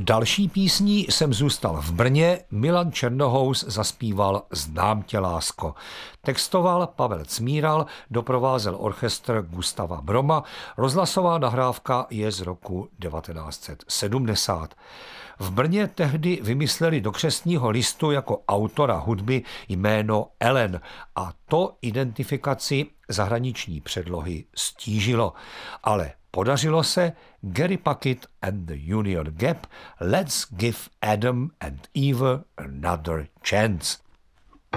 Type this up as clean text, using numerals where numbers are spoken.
Další písní Jsem zůstal v Brně Milan Černohous zaspíval Znám tě, lásko. Textoval Pavel Cmíral, doprovázel orchestr Gustava Broma, rozhlasová nahrávka je z roku 1970. V Brně tehdy vymysleli do křestního listu jako autora hudby jméno Ellen a to identifikaci zahraniční předlohy stížilo. Ale podařilo se Gary Puckett and the Union Gap Let's give Adam and Eve another chance.